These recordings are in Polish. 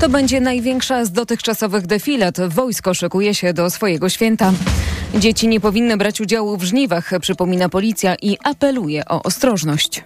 To będzie największa z dotychczasowych defilat. Wojsko szykuje się do swojego święta. Dzieci nie powinny brać udziału w żniwach, przypomina policja i apeluje o ostrożność.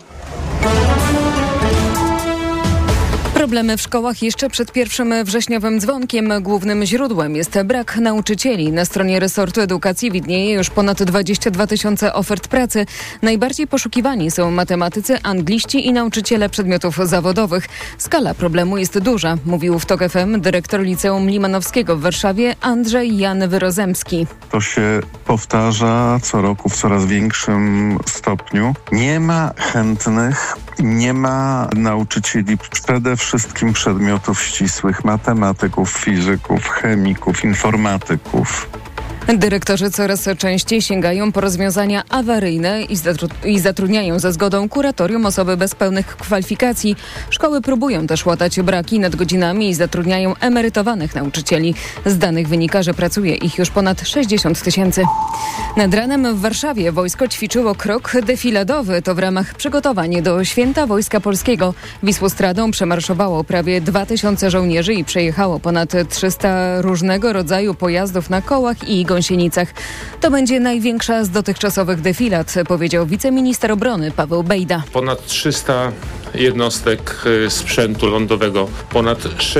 Problemy w szkołach jeszcze przed 1 wrześniowym dzwonkiem. Głównym źródłem jest brak nauczycieli. Na stronie resortu edukacji widnieje już ponad 22 000 ofert pracy. Najbardziej poszukiwani są matematycy, angliści i nauczyciele przedmiotów zawodowych. Skala problemu jest duża, mówił w TOK FM dyrektor Liceum Limanowskiego w Warszawie Andrzej Jan Wyrozemski. To się powtarza co roku w coraz większym stopniu. Nie ma chętnych, nie ma nauczycieli przede wszystkim przedmiotów ścisłych, matematyków, fizyków, chemików, informatyków. Dyrektorzy coraz częściej sięgają po rozwiązania awaryjne i zatrudniają ze zgodą kuratorium osoby bez pełnych kwalifikacji. Szkoły próbują też łatać braki nad godzinami i zatrudniają emerytowanych nauczycieli. Z danych wynika, że pracuje ich już ponad 60 000. Nad ranem w Warszawie wojsko ćwiczyło krok defiladowy. To w ramach przygotowań do Święta Wojska Polskiego. Wisłostradą przemarszowało prawie 2000 żołnierzy i przejechało ponad 300 różnego rodzaju pojazdów na kołach i gąsienicach. To będzie największa z dotychczasowych defilat, powiedział wiceminister obrony Paweł Bejda. Ponad 300 jednostek sprzętu lądowego, ponad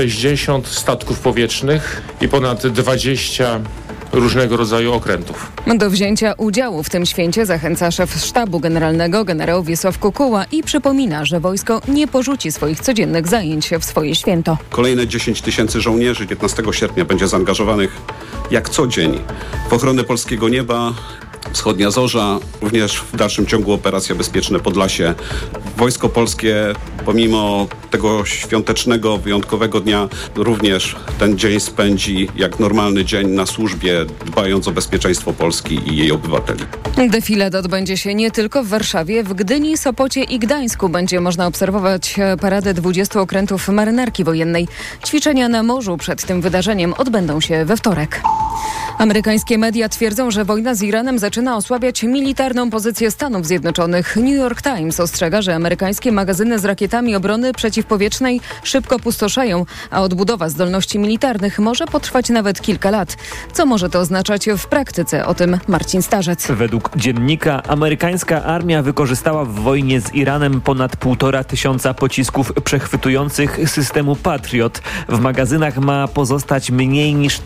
60 statków powietrznych i ponad 20 różnego rodzaju okrętów. Do wzięcia udziału w tym święcie zachęca szef sztabu generalnego generał Wiesław Kukuła i przypomina, że wojsko nie porzuci swoich codziennych zajęć w swoje święto. Kolejne 10 000 żołnierzy 15 sierpnia będzie zaangażowanych jak co dzień w ochronę polskiego nieba. Wschodnia Zorza, również w dalszym ciągu operacja Bezpieczne Podlasie. Wojsko Polskie, pomimo tego świątecznego, wyjątkowego dnia, również ten dzień spędzi jak normalny dzień na służbie, dbając o bezpieczeństwo Polski i jej obywateli. Defilada odbędzie się nie tylko w Warszawie, w Gdyni, Sopocie i Gdańsku będzie można obserwować paradę 20 okrętów marynarki wojennej. Ćwiczenia na morzu przed tym wydarzeniem odbędą się we wtorek. Amerykańskie media twierdzą, że wojna z Iranem zaczyna osłabiać militarną pozycję Stanów Zjednoczonych. New York Times ostrzega, że amerykańskie magazyny z rakietami obrony przeciwpowietrznej szybko pustoszeją, a odbudowa zdolności militarnych może potrwać nawet kilka lat. Co może to oznaczać w praktyce? O tym Marcin Starzec. Według dziennika amerykańska armia wykorzystała w wojnie z Iranem ponad 1500 pocisków przechwytujących systemu Patriot. W magazynach ma pozostać mniej niż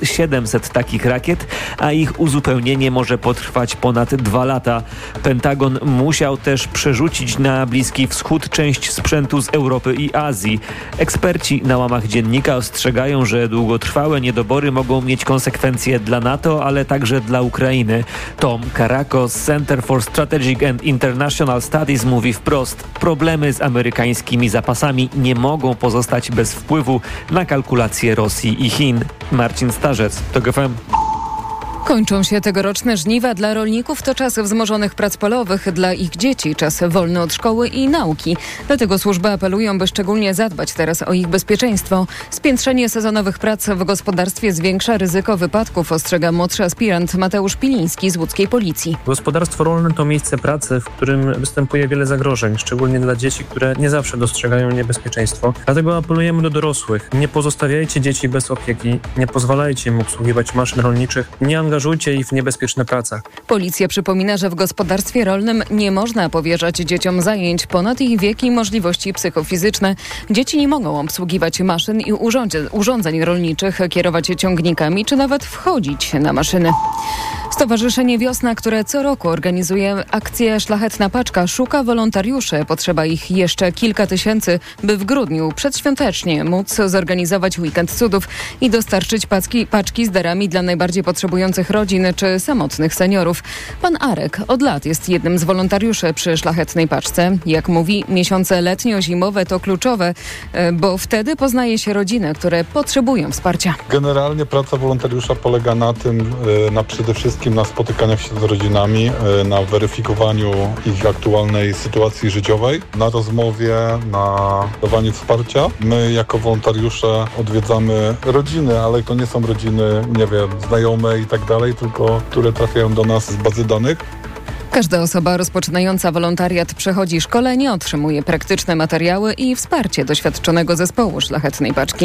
1700 takich rakiet, a ich uzupełnienie może potrwać ponad 2 lata. Pentagon musiał też przerzucić na Bliski Wschód część sprzętu z Europy i Azji. Eksperci na łamach dziennika ostrzegają, że długotrwałe niedobory mogą mieć konsekwencje dla NATO, ale także dla Ukrainy. Tom Karakos z Center for Strategic and International Studies mówi wprost: problemy z amerykańskimi zapasami nie mogą pozostać bez wpływu na kalkulacje Rosji i Chin. Marcin Starzec, TOK FM. Kończą się tegoroczne żniwa. Dla rolników to czas wzmożonych prac polowych, dla ich dzieci czas wolny od szkoły i nauki. Dlatego służby apelują, by szczególnie zadbać teraz o ich bezpieczeństwo. Spiętrzenie sezonowych prac w gospodarstwie zwiększa ryzyko wypadków, ostrzega młodszy aspirant Mateusz Piliński z łódzkiej policji. Gospodarstwo rolne to miejsce pracy, w którym występuje wiele zagrożeń, szczególnie dla dzieci, które nie zawsze dostrzegają niebezpieczeństwo. Dlatego apelujemy do dorosłych. Nie pozostawiajcie dzieci bez opieki, nie pozwalajcie im obsługiwać maszyn rolniczych, nie angażujcie ich w niebezpieczne prace. Policja przypomina, że w gospodarstwie rolnym nie można powierzać dzieciom zajęć ponad ich wiek i możliwości psychofizyczne. Dzieci nie mogą obsługiwać maszyn i urządzeń rolniczych, kierować ciągnikami czy nawet wchodzić na maszyny. Stowarzyszenie Wiosna, które co roku organizuje akcję Szlachetna Paczka, szuka wolontariuszy. Potrzeba ich jeszcze kilka tysięcy, by w grudniu przedświątecznie móc zorganizować weekend cudów i dostarczyć paczki z darami dla najbardziej potrzebujących rodzin czy samotnych seniorów. Pan Arek od lat jest jednym z wolontariuszy przy Szlachetnej Paczce. Jak mówi, miesiące letnio-zimowe to kluczowe, bo wtedy poznaje się rodziny, które potrzebują wsparcia. Generalnie praca wolontariusza polega na tym, przede wszystkim na spotykaniach się z rodzinami, na weryfikowaniu ich aktualnej sytuacji życiowej, na rozmowie, na dawaniu wsparcia. My jako wolontariusze odwiedzamy rodziny, ale to nie są rodziny, znajome i tak dalej, tylko które trafiają do nas z bazy danych. Każda osoba rozpoczynająca wolontariat przechodzi szkolenie, otrzymuje praktyczne materiały i wsparcie doświadczonego zespołu Szlachetnej Paczki.